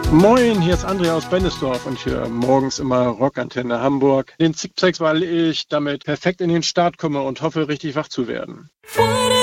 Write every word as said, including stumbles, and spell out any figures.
Moin, hier ist André aus Bennesdorf und ich höre morgens immer Rockantenne Hamburg. Den Zickzacks, weil ich damit perfekt in den Start komme und hoffe, richtig wach zu werden.